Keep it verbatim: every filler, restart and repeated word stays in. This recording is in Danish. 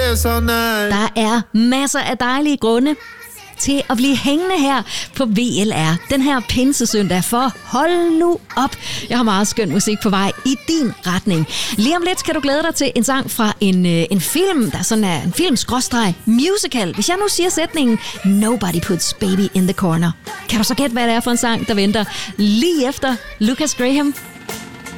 feels so nice. Der er masser af dejlige grunde til at blive hængende her på V L R den her pinsesøndag, for hold nu op. Jeg har meget skøn musik på vej i din retning. Lige om lidt kan du glæde dig til en sang fra en, øh, en film, der sådan er en film-skråstreg musical. Hvis jeg nu siger sætningen Nobody puts baby in the corner, kan du så gætte, hvad det er for en sang, der venter lige efter Lucas Graham?